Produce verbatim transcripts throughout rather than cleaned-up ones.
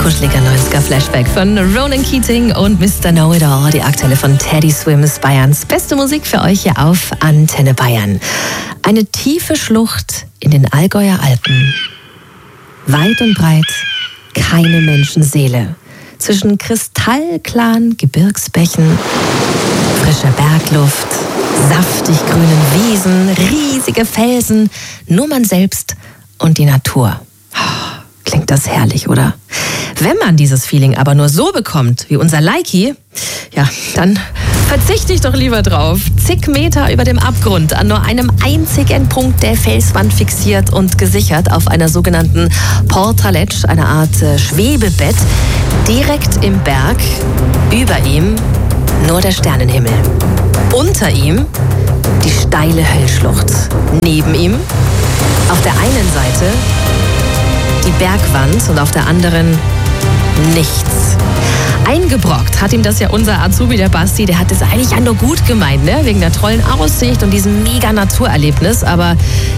kuscheliger neunziger-Flashback von Ronan Keating und Mister Know-It-All, die aktuelle von Teddy Swims, Bayerns beste Musik für euch hier auf Antenne Bayern. Eine tiefe Schlucht in den Allgäuer Alpen. Weit und breit keine Menschenseele. Zwischen kristallklaren Gebirgsbächen, frischer Bergluft, saftig grünen Wiesen, riesige Felsen, nur man selbst und die Natur. Klingt das herrlich, oder? Wenn man dieses Feeling aber nur so bekommt, wie unser Likey, ja, dann verzichte ich doch lieber drauf. Zig Meter über dem Abgrund, an nur einem einzigen Punkt der Felswand fixiert und gesichert auf einer sogenannten Portaletsch, einer Art äh, Schwebebett, direkt im Berg, über ihm nur der Sternenhimmel. Unter ihm die steile Höllschlucht. Neben ihm auf der einen Seite die Bergwand und auf der anderen nichts. Eingebrockt hat ihm das ja unser Azubi, der Basti, der hat es eigentlich ja nur gut gemeint, ne? Wegen der tollen Aussicht und diesem mega Naturerlebnis, aber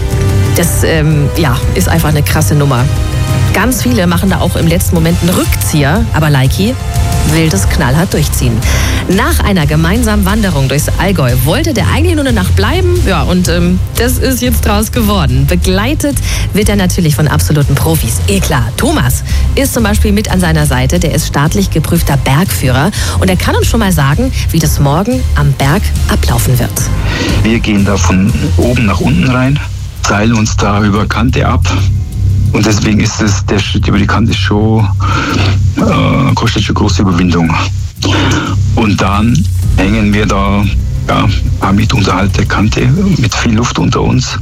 das ähm, ja, ist einfach eine krasse Nummer. Ganz viele machen da auch im letzten Moment einen Rückzieher, aber Likey will das knallhart durchziehen. Nach einer gemeinsamen Wanderung durchs Allgäu wollte der eigentlich nur eine Nacht bleiben. Ja, und ähm, das ist jetzt draus geworden. Begleitet wird er natürlich von absoluten Profis. Eh klar, Thomas ist zum Beispiel mit an seiner Seite. Der ist staatlich geprüfter Bergführer. Und er kann uns schon mal sagen, wie das morgen am Berg ablaufen wird. Wir gehen da von oben nach unten rein, seilen uns da über Kante ab. Und deswegen ist es, der Schritt über die Kante schon, äh, kostet schon große Überwindung. Und dann hängen wir da ja, ein paar Meter unterhalb der Kante mit viel Luft unter uns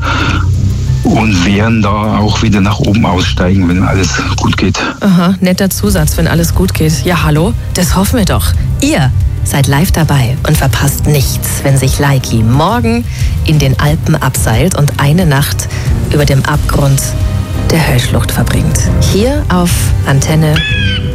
und werden da auch wieder nach oben aussteigen, wenn alles gut geht. Aha, netter Zusatz, wenn alles gut geht. Ja, hallo, das hoffen wir doch. Ihr seid live dabei und verpasst nichts, wenn sich Likey morgen in den Alpen abseilt und eine Nacht über dem Abgrund der Höllschlucht verbringt. Hier auf Antenne